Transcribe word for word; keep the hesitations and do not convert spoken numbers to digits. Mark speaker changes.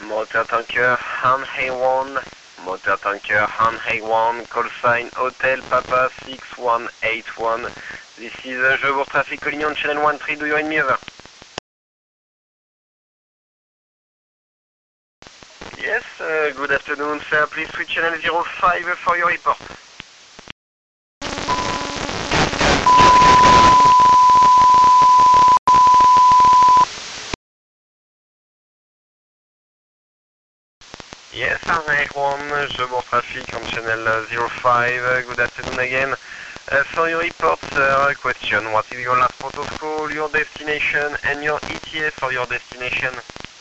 Speaker 1: Motor tanker Han Hay one, motor tanker Han Hay one, call sign Hotel Papa six one eight one. This is uh, Jobourg Traffic calling on channel one three, do your enemy over? Yes, uh, good afternoon sir, please switch channel zero five for your report. Yes, Han Hay one, Jobourg Traffic on channel zero five, good afternoon again. Uh, for your report, sir, question, what is your last protocol, your destination, and your E T A for your destination?